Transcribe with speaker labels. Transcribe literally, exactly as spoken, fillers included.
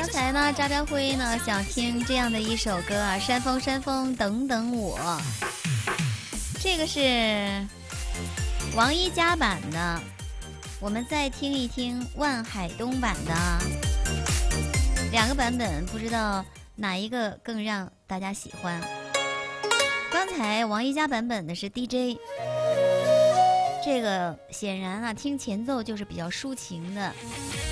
Speaker 1: 才呢，渣渣辉呢想听这样的一首歌啊，山峰山峰等等我，这个是王一佳版的，我们再听一听万海东版的，两个版本不知道哪一个更让大家喜欢。刚才王一佳版本的是 D J， 这个显然啊听前奏就是比较抒情的。